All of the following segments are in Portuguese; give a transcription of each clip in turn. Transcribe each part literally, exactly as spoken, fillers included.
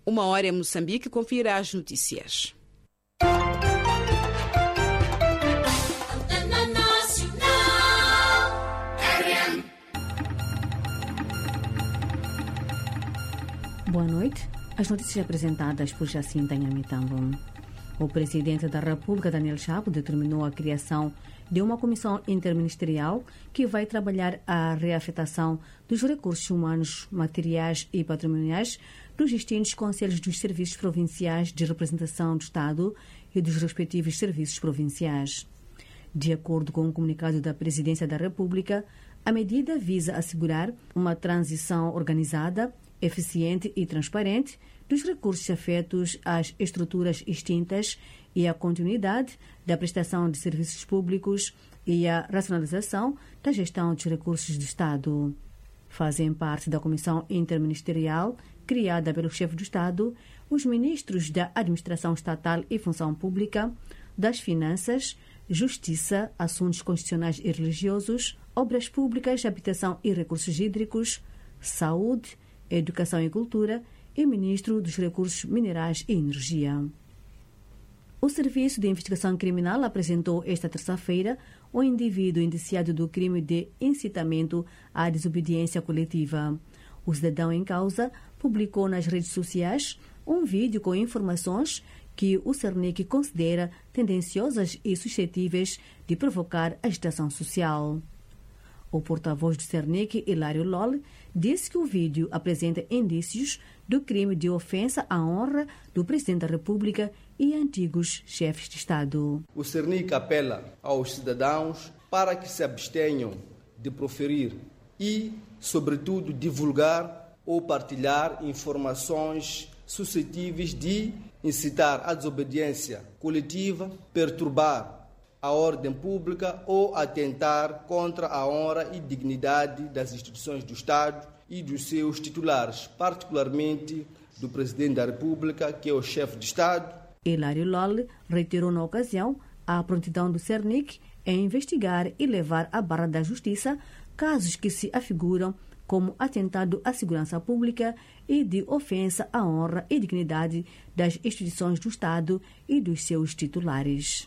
Uma hora em Moçambique, confira as notícias. Boa noite. As notícias apresentadas por Jacinta Nhamitambo. O presidente da República, Daniel Chapo, determinou a criação de uma comissão interministerial que vai trabalhar a reafetação dos recursos humanos, materiais e patrimoniais dos distintos conselhos dos serviços provinciais de representação do Estado e dos respectivos serviços provinciais. De acordo com o comunicado da Presidência da República, a medida visa assegurar uma transição organizada, eficiente e transparente dos recursos afetos às estruturas extintas e a continuidade da prestação de serviços públicos e a racionalização da gestão dos recursos do Estado. Fazem parte da Comissão Interministerial, criada pelo chefe do Estado, os ministros da Administração Estatal e Função Pública, das Finanças, Justiça, Assuntos Constitucionais e Religiosos, Obras Públicas, Habitação e Recursos Hídricos, Saúde, Educação e Cultura e Ministro dos Recursos Minerais e Energia. O Serviço de Investigação Criminal apresentou esta terça-feira o indivíduo indiciado do crime de incitamento à desobediência coletiva. O cidadão em causa publicou nas redes sociais um vídeo com informações que o Cernic considera tendenciosas e suscetíveis de provocar agitação social. O porta-voz do Cernic, Hilário Lol, disse que o vídeo apresenta indícios do crime de ofensa à honra do Presidente da República e antigos chefes de Estado. O Cernic apela aos cidadãos para que se abstenham de proferir e, sobretudo, divulgar ou partilhar informações suscetíveis de incitar à desobediência coletiva, perturbar a ordem pública ou atentar contra a honra e dignidade das instituições do Estado e dos seus titulares, particularmente do Presidente da República, que é o chefe de Estado. Hilário Lol reiterou na ocasião a prontidão do Cernic em investigar e levar à barra da justiça casos que se afiguram como atentado à segurança pública e de ofensa à honra e dignidade das instituições do Estado e dos seus titulares.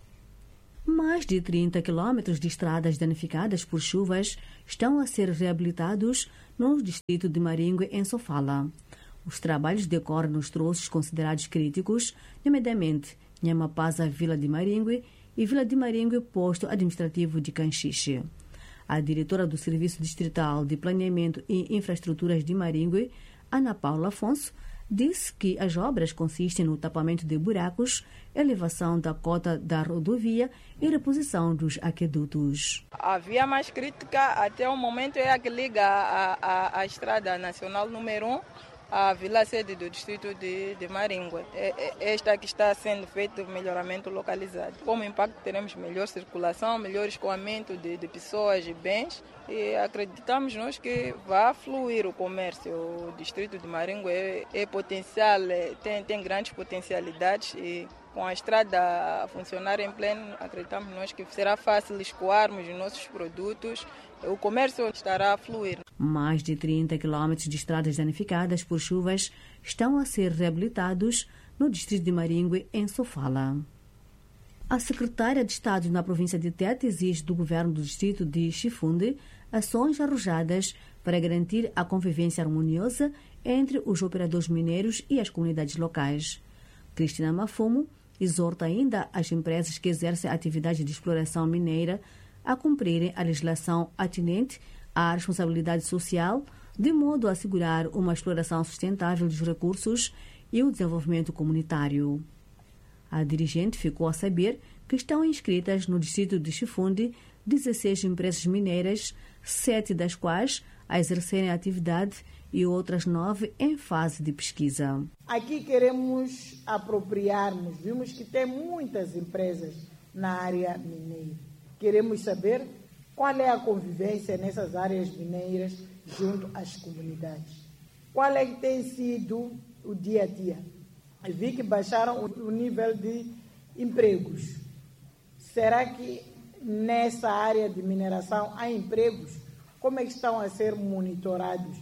Mais de trinta quilômetros de estradas danificadas por chuvas estão a ser reabilitados no distrito de Maringue, em Sofala. Os trabalhos decorrem nos troços considerados críticos, nomeadamente Nhamapaza, Vila de Maringue, e Vila de Maringue, posto administrativo de Canchiche. A diretora do Serviço Distrital de Planeamento e Infraestruturas de Maringue, Ana Paula Afonso, disse que as obras consistem no tapamento de buracos, elevação da cota da rodovia e reposição dos aquedutos. A via mais crítica até o momento é a que liga a, a, a Estrada Nacional número um à Vila Sede do Distrito de, de Maringue. É, é esta que está sendo feito o melhoramento localizado. Como impacto, teremos melhor circulação, melhor escoamento de, de pessoas e bens, e acreditamos nós que vai fluir o comércio. O Distrito de Maringue é, é potencial, é, tem, tem grandes potencialidades, e com a estrada a funcionar em pleno, acreditamos nós que será fácil escoarmos os nossos produtos, o comércio estará a fluir. Mais de trinta quilômetros de estradas danificadas por chuvas estão a ser reabilitados no distrito de Maringue, em Sofala. A secretária de Estado na província de Tete exige do governo do distrito de Chifunde ações arrojadas para garantir a convivência harmoniosa entre os operadores mineiros e as comunidades locais. Cristina Mafumo exorta ainda as empresas que exercem atividade de exploração mineira a cumprirem a legislação atinente à responsabilidade social, de modo a assegurar uma exploração sustentável dos recursos e o desenvolvimento comunitário. A dirigente ficou a saber que estão inscritas no distrito de Chifunde dezesseis empresas mineiras, sete das quais a exercerem a atividade e outras nove em fase de pesquisa. Aqui queremos apropriarmos, vimos que tem muitas empresas na área mineira. Queremos saber qual é a convivência nessas áreas mineiras junto às comunidades. Qual é que tem sido o dia a dia? Eu vi que baixaram o nível de empregos. Será que nessa área de mineração há empregos? Como é que estão a ser monitorados?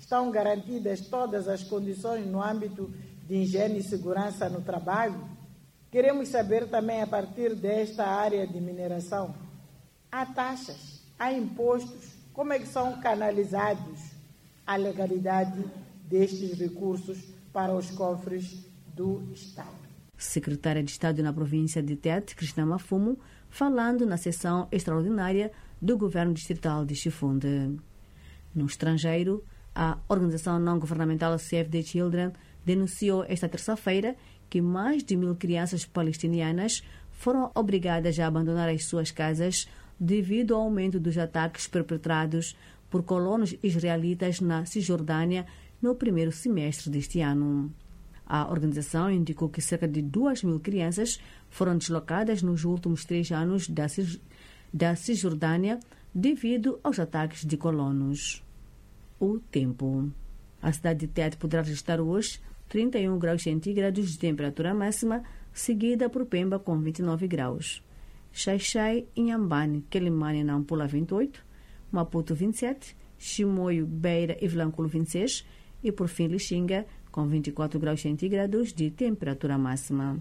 Estão garantidas todas as condições no âmbito de higiene e segurança no trabalho? Queremos saber também, a partir desta área de mineração, há taxas, há impostos, como é que são canalizados a legalidade destes recursos para os cofres do Estado? Secretária de Estado na província de Tete, Cristina Mafumo, falando na sessão extraordinária do Governo Distrital de Chifunde. No estrangeiro, a organização não-governamental Save the Children denunciou esta terça-feira que mais de mil crianças palestinianas foram obrigadas a abandonar as suas casas devido ao aumento dos ataques perpetrados por colonos israelitas na Cisjordânia no primeiro semestre deste ano. A organização indicou que cerca de duas mil crianças foram deslocadas nos últimos três anos da, Cis, da Cisjordânia devido aos ataques de colonos. O tempo. A cidade de Tete poderá registrar hoje trinta e um graus centígrados de temperatura máxima, seguida por Pemba com vinte e nove graus. Xai-Xai, Inhambane, Quelimane e Nampula vinte e oito, Maputo vinte e sete, Chimoio, Beira e Vilanculo vinte e seis e por fim Lixinga com vinte e quatro graus centígrados de temperatura máxima.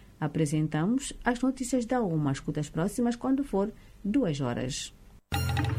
Apresentamos as notícias da U M A. Escuta as próximas quando for duas horas.